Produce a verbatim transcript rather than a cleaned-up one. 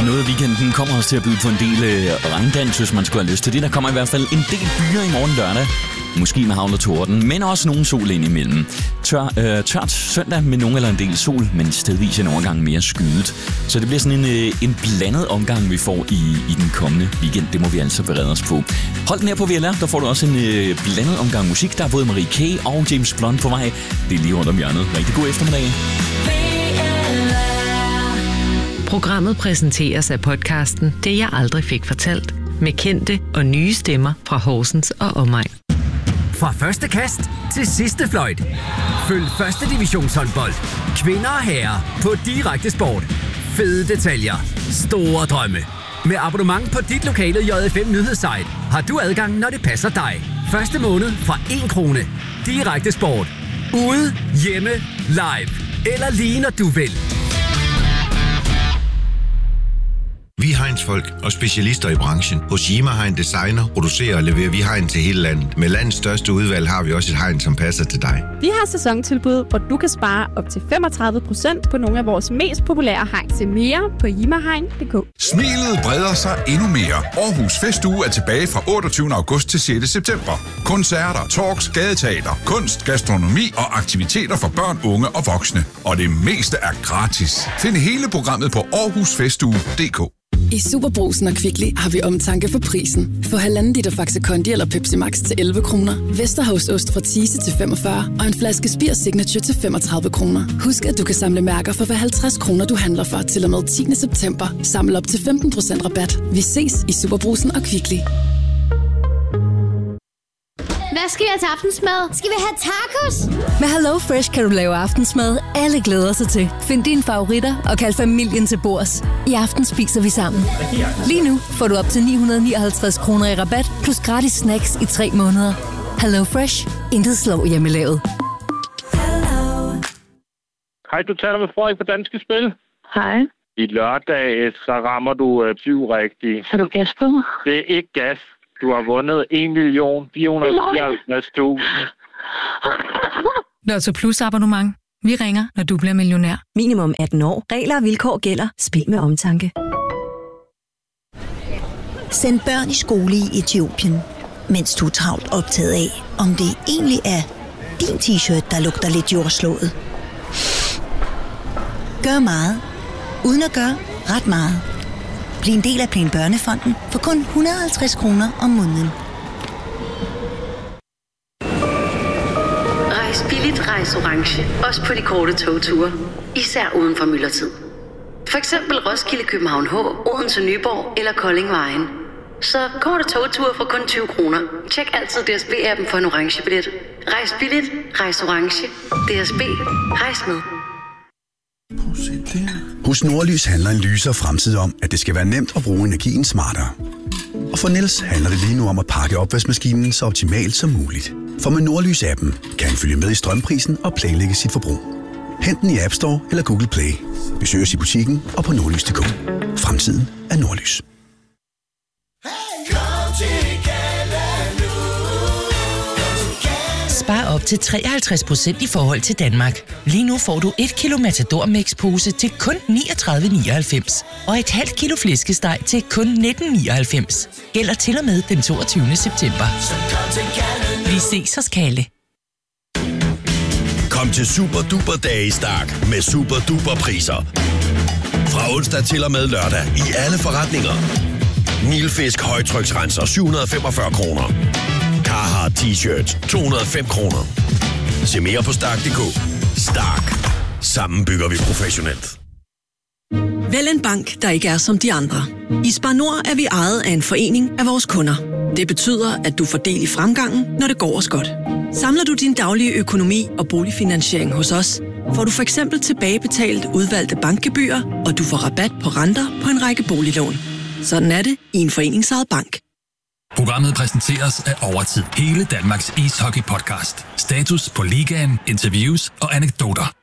Noget weekenden kommer også til at byde på en del øh, regndans, hvis man skulle have lyst til det. Der kommer i hvert fald en del byer i morgen lørdag. Måske med havl og torden, men også nogen sol ind imellem. Tør, øh, tørt søndag med nogen eller en del sol, men stedvis en overgang mere skydet. Så det bliver sådan en, øh, en blandet omgang, vi får i, i den kommende weekend. Det må vi altså berede os på. Hold den her på V L R, der får du også en øh, blandet omgang musik. Der er både Marie K. og James Blunt på vej. Det er lige rundt om hjørnet. Rigtig god eftermiddag. Programmet præsenteres af podcasten Det jeg aldrig fik fortalt, med kendte og nye stemmer fra Horsens og omegn. Fra første kast til sidste fløjt. Følg første divisionshåndbold, kvinder og herrer, på Direkte Sport. Fede detaljer, store drømme. Med abonnement på dit lokale J F M nyhedssite har du adgang, når det passer dig. Første måned fra en krone. Direkte Sport. Ude, hjemme, live eller lige når du vil. Vi er Heinz-folk og specialister i branchen. Hos Yima Hein Designer producerer og leverer vi Heinz til hele landet. Med landets største udvalg har vi også et Heinz, som passer til dig. Vi har sæsontilbud, hvor du kan spare op til femogtredive procent på nogle af vores mest populære Heinz. Se mere på yima hein punktum d k. Smilet breder sig endnu mere. Aarhus Festuge er tilbage fra otteogtyvende august til sjette september. Koncerter, talks, gadeteater, kunst, gastronomi og aktiviteter for børn, unge og voksne. Og det meste er gratis. Find hele programmet på aarhus festuge punktum d k. I Superbrugsen og Kvickly har vi omtanke for prisen. Få halvanden liter Faxe Kondi eller Pepsi Max til elleve kroner. Vesterhavsost fra Thise til femogfyrre og en flaske Spir Signature til femogtredive kroner. Husk, at du kan samle mærker for hver halvtreds kroner, du handler for til og med tiende september. Samle op til femten procent rabat. Vi ses i Superbrugsen og Kvickly. Hvad skal vi have til aftensmad? Skal vi have tacos? Med Hello Fresh kan du lave aftensmad, alle glæder sig til. Find dine favoritter og kald familien til bords. I aften spiser vi sammen. Lige nu får du op til ni hundrede nioghalvtreds kroner i rabat, plus gratis snacks i tre måneder. Hello Fresh. Intet slår hjemmelavet. Hej, du taler med Frederik på Danske Spil. Hej. I lørdag, så rammer du øh, syv rigtigt. Har du gas på mig? Det er ikke gas. Du har vundet en million fire hundrede og fireoghalvtreds tusind. Lotto Plus abonnement. Vi ringer, når du bliver millionær. Minimum atten år. Regler og vilkår gælder. Spil med omtanke. Send børn i skole i Etiopien, mens du er travlt optaget af, om det egentlig er din t-shirt, der lugter lidt jordslået. Gør meget, uden at gøre ret meget. Bliv en del af Plan Børnefonden for kun et hundrede og halvtreds kroner om måneden. Rejs billigt, rejs orange. Også på de korte togture. Især uden for myldretid. For eksempel Roskilde, København H, Odense, Nyborg eller Kolding Vejen. Så korte togture for kun tyve kroner. Tjek altid D S B-appen for en orange billet. Rejs billigt, rejs orange. D S B. Rejs med. Hos Nordlys handler en lysere fremtid om, at det skal være nemt at bruge energien smartere. Og for Niels handler det lige nu om at pakke opvaskemaskinen så optimalt som muligt. For med Nordlys-appen kan han følge med i strømprisen og planlægge sit forbrug. Hent den i App Store eller Google Play. Besøg os i butikken og på nordlys punktum d k. Fremtiden er Nordlys. Spar op til treoghalvtreds procent i forhold til Danmark. Lige nu får du et kilo Matador Mix pose til kun niogtredive nioghalvfems og et halvt kilo flæskesteg til kun nitten nioghalvfems. Gælder til og med den toogtyvende september. Vi ses hos Kalle. Kom til Super Duper Dage i Stark med super duper priser. Fra onsdag til og med lørdag i alle forretninger. Nilfisk højtryksrenser syv hundrede og femogfyrre kroner. Carhartt t-shirt to hundrede og fem kroner. Se mere på stark punktum d k. Stark. Sammen bygger vi professionelt. Vælg en bank, der ikke er som de andre. I Spar Nord er vi ejet af en forening af vores kunder. Det betyder, at du får del i fremgangen, når det går os godt. Samler du din daglige økonomi og boligfinansiering hos os, får du for eksempel tilbagebetalt udvalgte bankgebyrer, og du får rabat på renter på en række boliglån. Sådan er det i en foreningsejet bank. Programmet præsenteres af Overtid. Hele Danmarks ishockey-podcast. Status på ligaen, interviews og anekdoter.